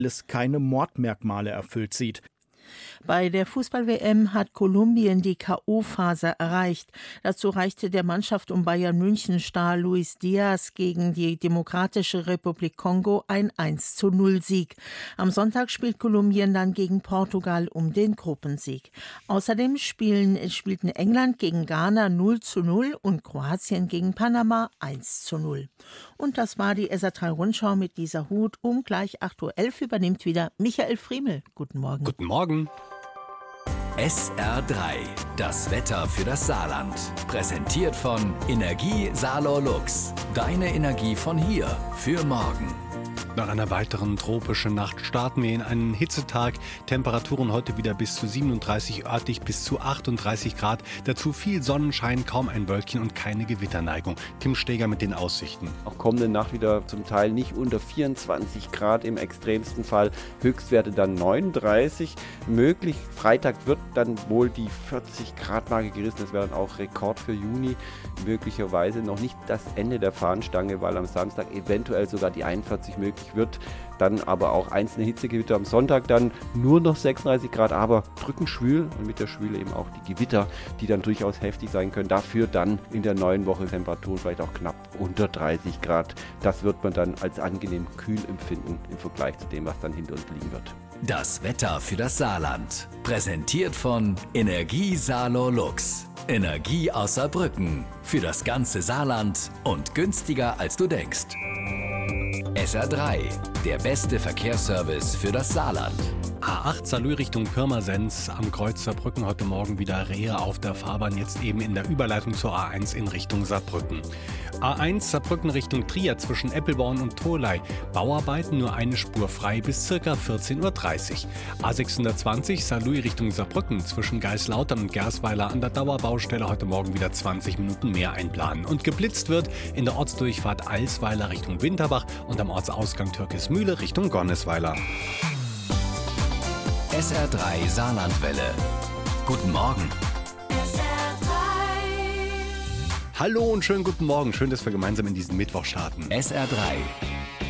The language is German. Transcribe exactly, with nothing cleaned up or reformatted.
es keine Mordmerkmale erfüllt sieht. Bei der Fußball-W M hat Kolumbien die K O-Phase erreicht. Dazu reichte der Mannschaft um Bayern München-Star Luis Diaz gegen die Demokratische Republik Kongo ein eins zu null Sieg. Am Sonntag spielt Kolumbien dann gegen Portugal um den Gruppensieg. Außerdem spielen, spielten England gegen Ghana null zu null und Kroatien gegen Panama eins zu null. Und das war die S R drei Rundschau mit Lisa Huth. Um gleich acht Uhr elf übernimmt wieder Michael Friemel. Guten Morgen. Guten Morgen. S R drei, das Wetter für das Saarland. Präsentiert von Energie Saarlor Lux. Deine Energie von hier für morgen. Nach einer weiteren tropischen Nacht starten wir in einen Hitzetag. Temperaturen heute wieder bis zu siebenunddreißig, örtlich bis zu achtunddreißig Grad. Dazu viel Sonnenschein, kaum ein Wölkchen und keine Gewitterneigung. Tim Steger mit den Aussichten. Auch kommende Nacht wieder zum Teil nicht unter vierundzwanzig Grad im extremsten Fall. Höchstwerte dann neununddreißig. Möglich, Freitag wird dann wohl die vierzig Grad Marke gerissen. Das wäre dann auch Rekord für Juni. Möglicherweise noch nicht das Ende der Fahnenstange, weil am Samstag eventuell sogar die einundvierzig möglich wird. Dann aber auch einzelne Hitzegewitter am Sonntag, dann nur noch sechsunddreißig Grad, aber drückend schwül und mit der Schwüle eben auch die Gewitter, die dann durchaus heftig sein können. Dafür dann in der neuen Woche Temperaturen vielleicht auch knapp unter dreißig Grad. Das wird man dann als angenehm kühl empfinden im Vergleich zu dem, was dann hinter uns liegen wird. Das Wetter für das Saarland. Präsentiert von Energie Saarlor Lux. Energie aus Saarbrücken. Für das ganze Saarland und günstiger als du denkst. S R drei, der beste Verkehrsservice für das Saarland. A acht Saarlouis Richtung Pirmasens, am Kreuz Saarbrücken heute Morgen wieder Rehe auf der Fahrbahn, jetzt eben in der Überleitung zur A eins in Richtung Saarbrücken. A eins Saarbrücken Richtung Trier zwischen Eppelborn und Tholey. Bauarbeiten, nur eine Spur frei bis ca. vierzehn Uhr dreißig. A sechshundertzwanzig Saarlouis Richtung Saarbrücken zwischen Geislautern und Gersweiler an der Dauerbaustelle heute Morgen wieder zwanzig Minuten mehr einplanen. Und geblitzt wird in der Ortsdurchfahrt Eilsweiler Richtung Winterbach und am Ortsausgang Türkismühle Richtung Gonnesweiler. S R drei Saarlandwelle. Guten Morgen. Hallo und schönen guten Morgen. Schön, dass wir gemeinsam in diesen Mittwoch starten. S R drei,